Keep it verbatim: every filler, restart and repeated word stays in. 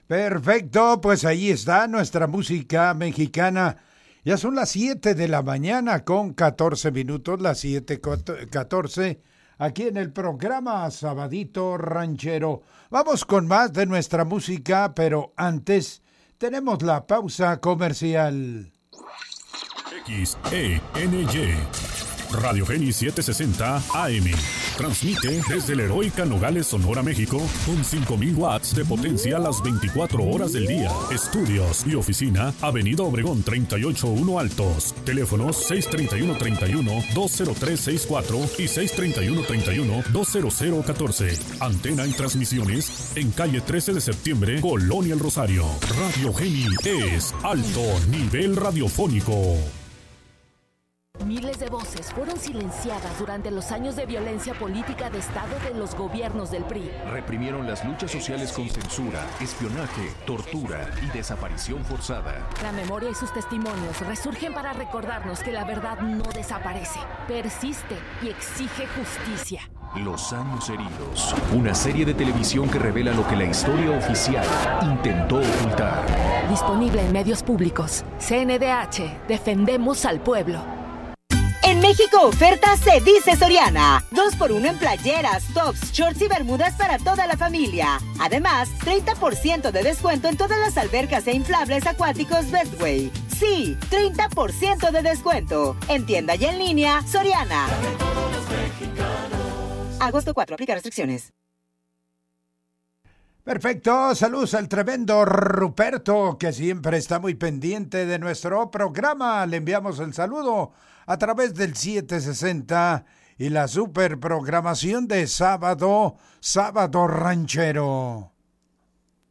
Perfecto, pues ahí está nuestra música mexicana. Ya son las siete de la mañana con catorce minutos, las siete catorce, aquí en el programa Sabadito Ranchero. Vamos con más de nuestra música, pero antes tenemos la pausa comercial. X E N Y Radio Geni setecientos sesenta A M. Transmite desde la heroica Nogales, Sonora, México, con cinco mil watts de potencia las veinticuatro horas del día. Estudios y oficina, Avenida Obregón treinta y ocho uno Altos. Teléfonos seis treinta y uno, treinta y uno, dos cero tres sesenta y cuatro y seis treinta y uno, treinta y uno, dos cero cero catorce. Antena y transmisiones en calle trece de septiembre, Colonia El Rosario. Radio Geni es alto nivel radiofónico. Miles de voces fueron silenciadas durante los años de violencia política de Estado de los gobiernos del P R I. Reprimieron las luchas sociales con censura, espionaje, tortura y desaparición forzada. La memoria y sus testimonios resurgen para recordarnos que la verdad no desaparece, persiste y exige justicia. Los años heridos. Una serie de televisión que revela lo que la historia oficial intentó ocultar. Disponible en medios públicos. C N D H. Defendemos al pueblo. En México oferta se dice Soriana. dos por uno en playeras, tops, shorts y bermudas para toda la familia. Además, treinta por ciento de descuento en todas las albercas e inflables acuáticos Bestway. Sí, treinta por ciento de descuento. En tienda y en línea, Soriana. Agosto cuatro, aplica restricciones. Perfecto, saludos al tremendo Ruperto, que siempre está muy pendiente de nuestro programa. Le enviamos el saludo a través del setecientos sesenta y la super programación de sábado, Sábado Ranchero.